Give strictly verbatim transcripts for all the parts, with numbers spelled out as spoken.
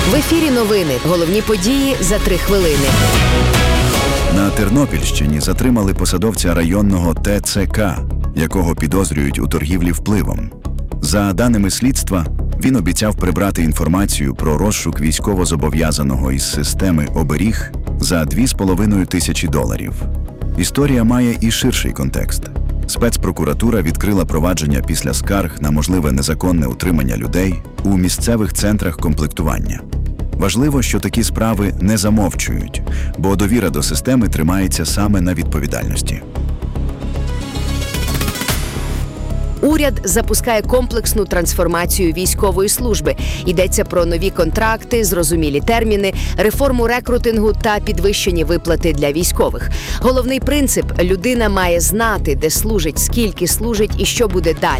В ефірі новини. Головні події за три хвилини. На Тернопільщині затримали посадовця районного Те Це Ка, якого підозрюють у торгівлі впливом. За даними слідства, він обіцяв прибрати інформацію про розшук військовозобов'язаного із системи «Оберіг» за дві з половиною тисячі доларів. Історія має і ширший контекст. Спецпрокуратура відкрила провадження після скарг на можливе незаконне утримання людей у місцевих центрах комплектування. Важливо, що такі справи не замовчують, бо довіра до системи тримається саме на відповідальності. Уряд запускає комплексну трансформацію військової служби. Йдеться про нові контракти, зрозумілі терміни, реформу рекрутингу та підвищені виплати для військових. Головний принцип – людина має знати, де служить, скільки служить і що буде далі.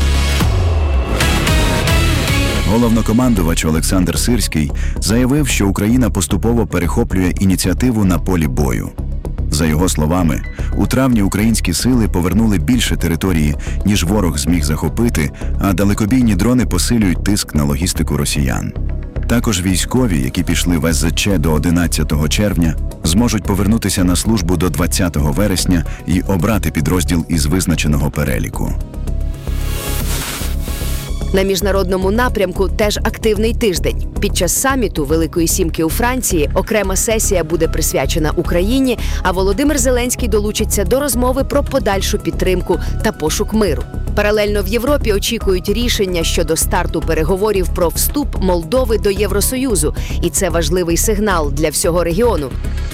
Головнокомандувач Олександр Сирський заявив, що Україна поступово перехоплює ініціативу на полі бою. За його словами, у травні українські сили повернули більше території, ніж ворог зміг захопити, а далекобійні дрони посилюють тиск на логістику росіян. Також військові, які пішли в Ес Зет Че до одинадцятого червня, зможуть повернутися на службу до двадцятого вересня і обрати підрозділ із визначеного переліку. На міжнародному напрямку теж активний тиждень. Під час саміту Великої Сімки у Франції окрема сесія буде присвячена Україні, а Володимир Зеленський долучиться до розмови про подальшу підтримку та пошук миру. Паралельно в Європі очікують рішення щодо старту переговорів про вступ Молдови до Євросоюзу. І це важливий сигнал для всього регіону.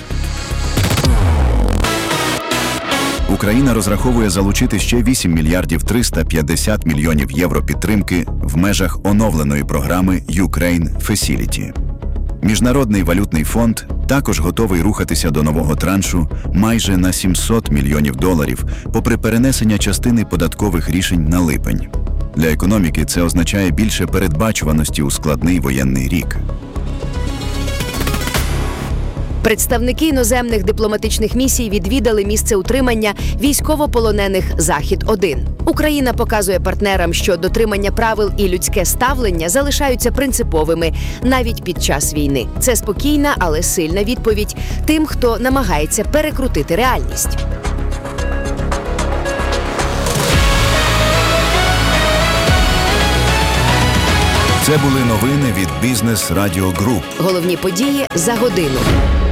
Україна розраховує залучити ще вісім мільярдів триста п'ятдесят мільйонів євро підтримки в межах оновленої програми «Ukraine Facility». Міжнародний валютний фонд також готовий рухатися до нового траншу майже на сімсот мільйонів доларів, попри перенесення частини податкових рішень на липень. Для економіки це означає більше передбачуваності у складний воєнний рік. Представники іноземних дипломатичних місій відвідали місце утримання військовополонених Захід один. Україна показує партнерам, що дотримання правил і людське ставлення залишаються принциповими навіть під час війни. Це спокійна, але сильна відповідь тим, хто намагається перекрутити реальність. Це були новини від Бізнес Радіо Груп. Головні події за годину.